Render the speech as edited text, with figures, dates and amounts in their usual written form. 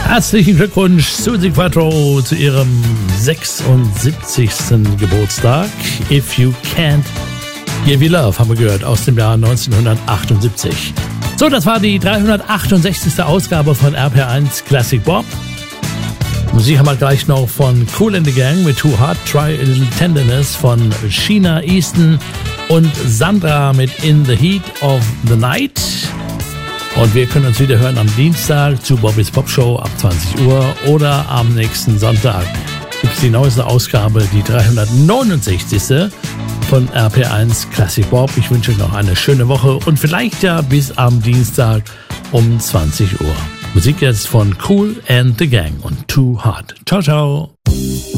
Herzlichen Glückwunsch Suzi Quatro zu ihrem 76. Geburtstag. If You Can't Give You Love, haben wir gehört, aus dem Jahr 1978. So, das war die 368. Ausgabe von RPR1 Classic Bob. Musik haben wir gleich noch von Kool and the Gang mit Too Hard, Try a Little Tenderness von Sheena Easton und Sandra mit In the Heat of the Night. Und wir können uns wieder hören am Dienstag zu Bobbys Pop Show ab 20 Uhr oder am nächsten Sonntag gibt es die neueste Ausgabe, die 369. von RPR1 Classic Bob. Ich wünsche euch noch eine schöne Woche und vielleicht ja bis am Dienstag um 20 Uhr. Musik jetzt von Kool and the Gang und Too Hard. Ciao, ciao.